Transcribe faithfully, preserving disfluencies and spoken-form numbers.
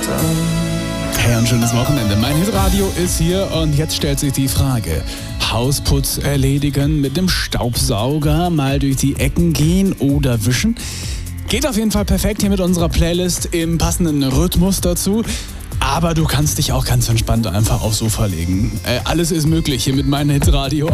Hey, ein schönes Wochenende. Mein Hitradio ist hier und jetzt stellt sich die Frage: Hausputz erledigen mit dem Staubsauger, mal durch die Ecken gehen oder wischen? Geht auf jeden Fall perfekt hier mit unserer Playlist im passenden Rhythmus dazu. Aber du kannst dich auch ganz entspannt einfach aufs Sofa legen. Äh, alles ist möglich hier mit meinem Hitradio.